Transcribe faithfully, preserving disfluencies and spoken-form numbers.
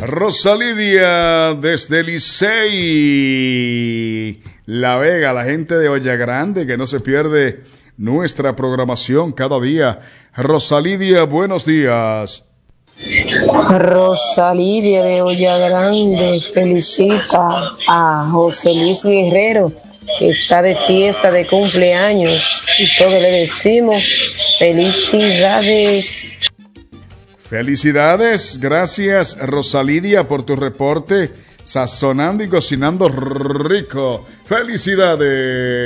Rosalidia desde Licey, La Vega, la gente de Olla Grande que no se pierde nuestra programación cada día. Rosalidia, buenos días. Rosalidia de Olla Grande felicita a José Luis Guerrero, que está de fiesta de cumpleaños, y todos le decimos felicidades. Felicidades, gracias Rosalidia por tu reporte, sazonando y cocinando rico. Felicidades.